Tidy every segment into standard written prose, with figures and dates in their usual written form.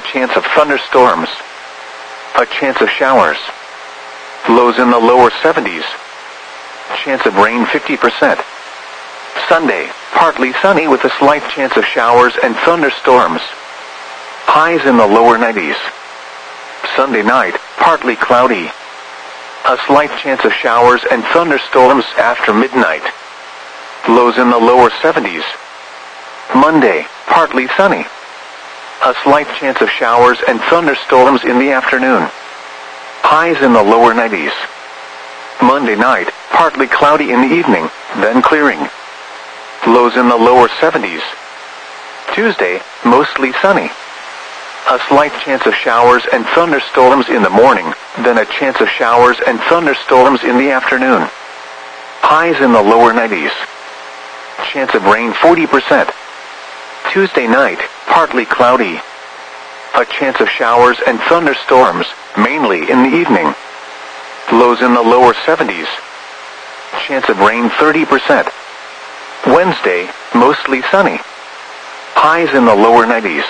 chance of thunderstorms. A chance of showers. Lows in the lower 70s. Chance of rain 50%. Sunday, partly sunny with a slight chance of showers and thunderstorms. Highs in the lower 90s. Sunday night, partly cloudy. A slight chance of showers and thunderstorms after midnight. Lows in the lower 70s. Monday, partly sunny. A slight chance of showers and thunderstorms in the afternoon. Highs in the lower 90s. Monday night, partly cloudy in the evening, then clearing. Lows in the lower 70s. Tuesday, mostly sunny. A slight chance of showers and thunderstorms in the morning, then a chance of showers and thunderstorms in the afternoon. Highs in the lower 90s. Chance of rain 40%. Tuesday night, partly cloudy. A chance of showers and thunderstorms, mainly in the evening. Lows in the lower 70s. Chance of rain 30%. Wednesday, mostly sunny. Highs in the lower 90s.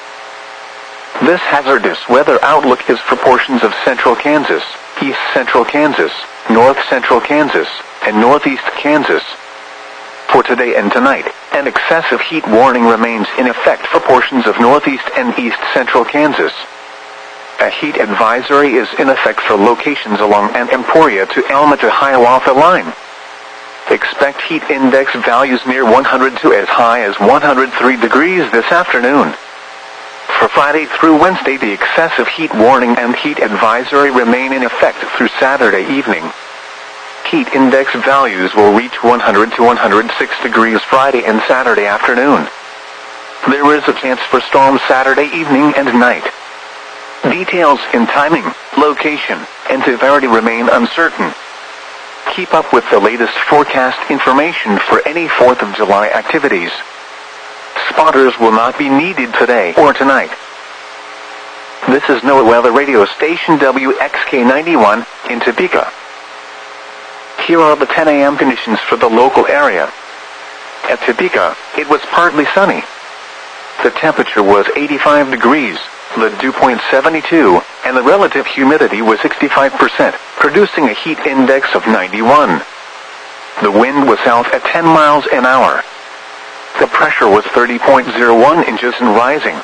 This hazardous weather outlook is for portions of central Kansas, east central Kansas, north central Kansas, and northeast Kansas. For today and tonight, an excessive heat warning remains in effect for portions of northeast and east central Kansas. A heat advisory is in effect for locations along an Emporia to Alma to Hiawatha line. Expect heat index values near 100 to as high as 103 degrees this afternoon. For Friday through Wednesday, the excessive heat warning and heat advisory remain in effect through Saturday evening. Heat index values will reach 100 to 106 degrees Friday and Saturday afternoon. There is a chance for storms Saturday evening and night. Details in timing, location, and severity remain uncertain. Keep up with the latest forecast information for any 4th of July activities. Spotters will not be needed today or tonight. This is NOAA Weather Radio Station WXK91 in Topeka. Here are the 10 a.m. conditions for the local area. At Topeka, it was partly sunny. The temperature was 85 degrees, the dew point 72, and the relative humidity was 65%, producing a heat index of 91. The wind was south at 10 miles an hour. The pressure was 30.01 inches and rising.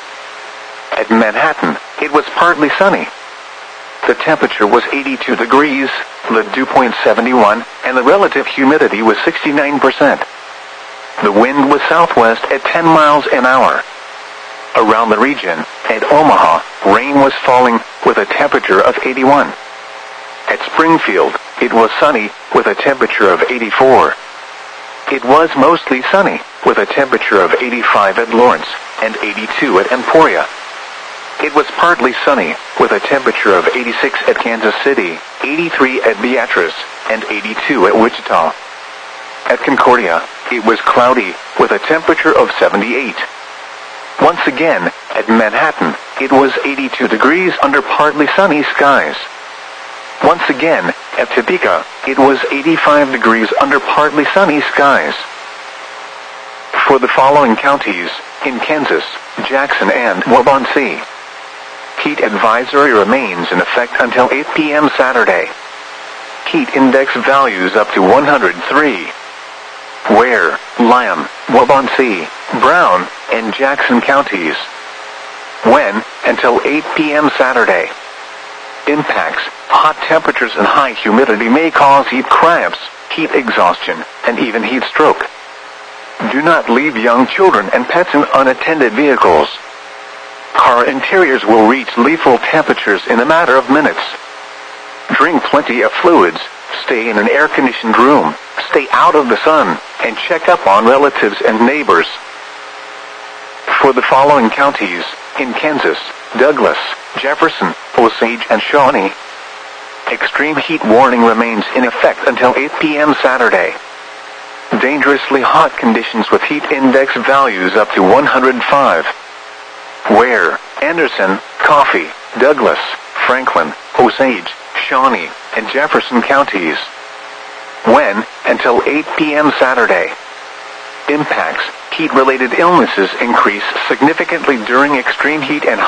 At Manhattan, it was partly sunny. The temperature was 82 degrees, the dew point 71, and the relative humidity was 69%. The wind was southwest at 10 miles an hour. Around the region, at Omaha, rain was falling with a temperature of 81. At Springfield, it was sunny with a temperature of 84. It was mostly sunny with a temperature of 85 at Lawrence and 82 at Emporia. It was partly sunny with a temperature of 86 at Kansas City, 83 at Beatrice, and 82 at Wichita. At Concordia, it was cloudy with a temperature of 78. Once again, at Manhattan, it was 82 degrees under partly sunny skies. Once again, at Topeka, it was 85 degrees under partly sunny skies. For the following counties, in Kansas, Jackson and Waubonsee, heat advisory remains in effect until 8 p.m. Saturday. Heat index values up to 103. Ware, Lyon, Waubonsee, Brown, and Jackson counties. When, until 8 p.m. Saturday. Impacts, hot temperatures and high humidity may cause heat cramps, heat exhaustion, and even heat stroke. Do not leave young children and pets in unattended vehicles. Car interiors will reach lethal temperatures in a matter of minutes. Drink plenty of fluids, stay in an air-conditioned room, stay out of the sun, and check up on relatives and neighbors. For the following counties, in Kansas, Douglas, Jefferson, Osage, and Shawnee, extreme heat warning remains in effect until 8 p.m. Saturday. Dangerously hot conditions with heat index values up to 105. Ware, Anderson, Coffee, Douglas, Franklin, Osage, Shawnee, and Jefferson counties. When, until 8 p.m. Saturday. Impacts, heat-related illnesses increase significantly during extreme heat and